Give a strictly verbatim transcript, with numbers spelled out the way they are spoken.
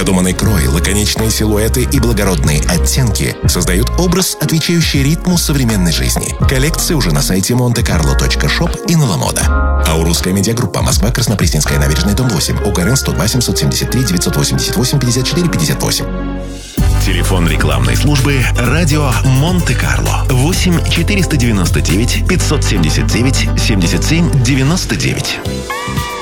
Продуманный крой, лаконичные силуэты и благородные оттенки создают образ, отвечающий ритму современной жизни. Коллекция уже на сайте монте карло точка шоп и Новомода. Аурусская медиагруппа. Москва, Краснопресненская набережная, дом восемь. УКРН сто два семьсот семьдесят три девятьсот восемьдесят восемь пятьдесят четыре пятьдесят восемь. Телефон рекламной службы «Радио Монте-Карло» восемь четыреста девяносто девять пятьсот семьдесят девять семьдесят семь девяносто девять.